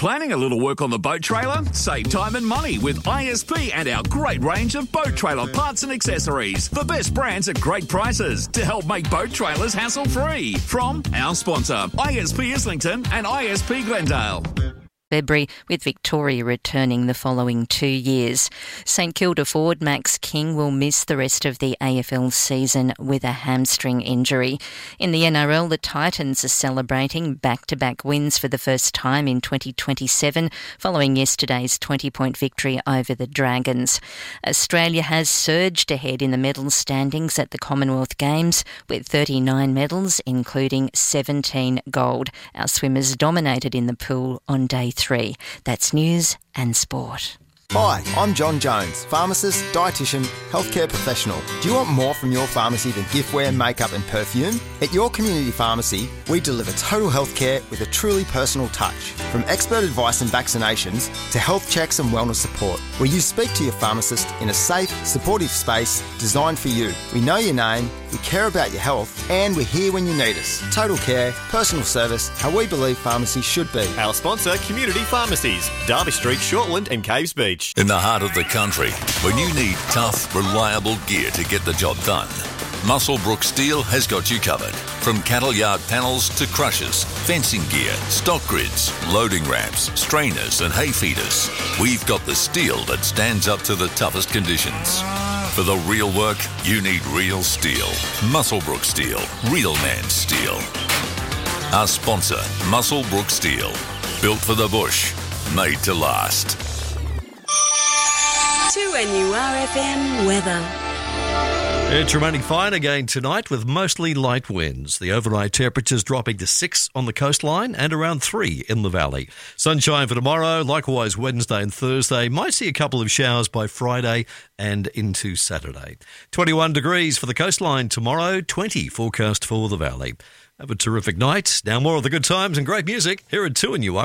planning a little work on the boat trailer? Save time and money with ISP and our great range of boat trailer parts and accessories. The best brands at great prices to help make boat trailers hassle-free. From our sponsor, ISP Islington and ISP Glendale. February, with Victoria returning the following 2 years. St Kilda forward Max King will miss the rest of the AFL season with a hamstring injury. In the NRL, the Titans are celebrating back-to-back wins for the first time in 2027, following yesterday's 20-point victory over the Dragons. Australia has surged ahead in the medal standings at the Commonwealth Games with 39 medals, including 17 gold. Our swimmers dominated in the pool on day 3. That's news and sport. Hi, I'm John Jones, pharmacist, dietitian, healthcare professional. Do you want more from your pharmacy than giftware, makeup and perfume? At your community pharmacy, we deliver total healthcare with a truly personal touch. From expert advice and vaccinations to health checks and wellness support, where you speak to your pharmacist in a safe, supportive space designed for you. We know your name, we care about your health, and we're here when you need us. Total care, personal service, how we believe pharmacy should be. Our sponsor, Community Pharmacies, Derby Street, Shortland and Caves Beach. In the heart of the country, when you need tough, reliable gear to get the job done, Muswellbrook Steel has got you covered. From cattle yard panels to crushers, fencing gear, stock grids, loading ramps, strainers and hay feeders, we've got the steel that stands up to the toughest conditions. For the real work, you need real steel. Muswellbrook Steel. Real man steel. Our sponsor, Muswellbrook Steel. Built for the bush. Made to last. 2NURFM weather. It's remaining fine again tonight with mostly light winds. The overnight temperatures dropping to 6 on the coastline and around 3 in the valley. Sunshine for tomorrow, likewise Wednesday and Thursday. Might see a couple of showers by Friday and into Saturday. 21 degrees for the coastline tomorrow, 20 forecast for the valley. Have a terrific night. Now more of the good times and great music here at 2NUR.